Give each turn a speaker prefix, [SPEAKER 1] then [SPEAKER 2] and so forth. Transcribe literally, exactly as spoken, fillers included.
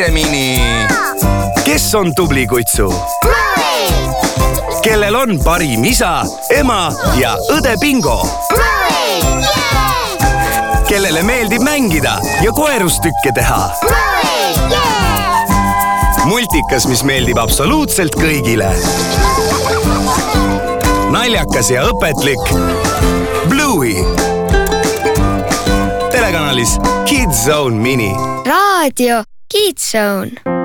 [SPEAKER 1] Mini. Kes on tubli kutsu? Kellel on parim isa, ema ja õde Bingo? Kellele meeldib mängida ja koerustükke teha? Multikas, mis meeldib absoluutselt kõigile. Naljakas ja õpetlik Bluey. Telekanalis Kids Zone Mini.
[SPEAKER 2] Raadio Kids Zone.